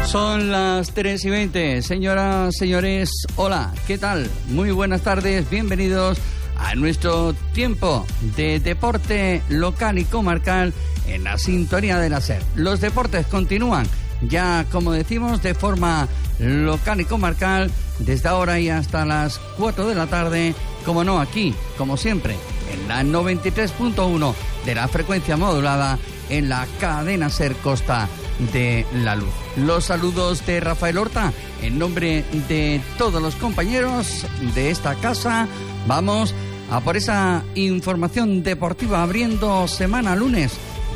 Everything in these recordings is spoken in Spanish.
Son las 3:20. Señoras, señores, hola, ¿qué tal? Muy buenas tardes, bienvenidos a nuestro tiempo de deporte local y comarcal en la sintonía de la SER. Los deportes continúan ya, como decimos, de forma local y comarcal desde ahora y hasta las 4 de la tarde, como no, aquí, como siempre, en la 93.1 de la frecuencia modulada en la cadena SER Costa de la Luz. Los saludos de Rafael Horta en nombre de todos los compañeros de esta casa. Vamos a por esa información deportiva abriendo semana lunes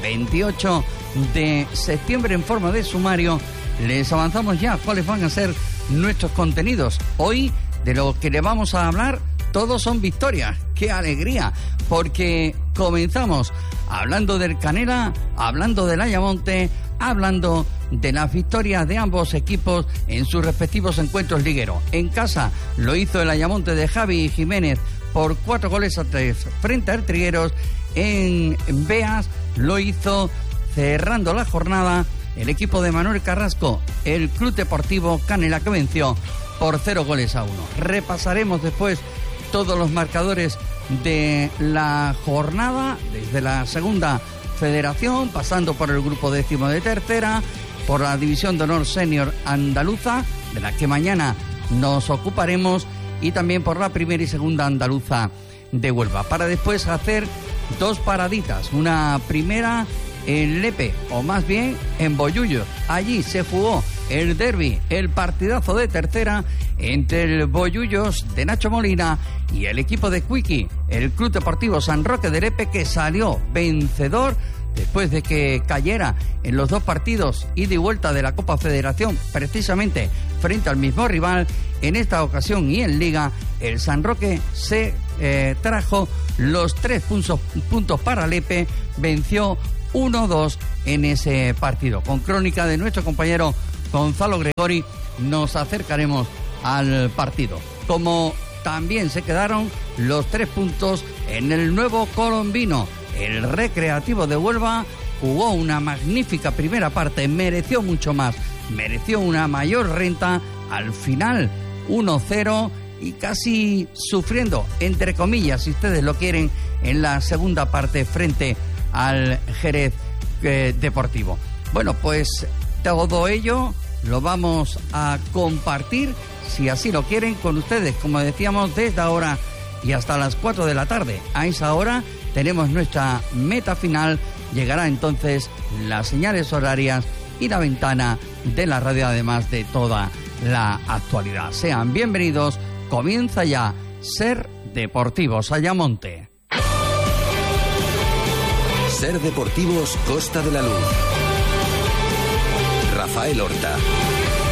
28 de septiembre en forma de sumario. Les avanzamos ya cuáles van a ser nuestros contenidos. Hoy de lo que le vamos a hablar todos son victorias. ¡Qué alegría! Porque comenzamos hablando del Canela, hablando del Ayamonte, hablando de las victorias de ambos equipos en sus respectivos encuentros ligueros. En casa lo hizo el Ayamonte de Javi Jiménez por 4-3 frente a Trigueros. En Beas lo hizo cerrando la jornada el equipo de Manuel Carrasco, el Club Deportivo Canela, que venció por 0-1. Repasaremos después todos los marcadores de la jornada, desde la segunda federación, pasando por el grupo décimo de tercera, por la división de honor senior andaluza, de la que mañana nos ocuparemos, y también por la primera y segunda andaluza de Huelva, para después hacer dos paraditas. Una primera en Lepe, o más bien en Bollullos. Allí se jugó el derbi, el partidazo de tercera entre el Bollullos de Nacho Molina y el equipo de Cuiqui, el Club Deportivo San Roque de Lepe, que salió vencedor después de que cayera en los dos partidos ida y vuelta de la Copa Federación, precisamente frente al mismo rival. En esta ocasión y en Liga, el San Roque se trajo los 3 puntos para Lepe, venció 1-2 en ese partido. Con crónica de nuestro compañero Gonzalo Gregori nos acercaremos al partido. Como también se quedaron los 3 puntos en el nuevo colombino. El Recreativo de Huelva jugó una magnífica primera parte, mereció mucho más, mereció una mayor renta. Al final 1-0 y casi sufriendo, entre comillas, si ustedes lo quieren, en la segunda parte frente al Jerez Deportivo. Bueno, pues todo ello lo vamos a compartir, si así lo quieren, con ustedes, como decíamos, desde ahora y hasta las 4 de la tarde. A esa hora tenemos nuestra meta final. Llegará entonces las señales horarias y la ventana de la radio, además de toda la actualidad. Sean bienvenidos. Comienza ya SER Deportivos Ayamonte. SER Deportivos Costa de la Luz. Rafael Horta.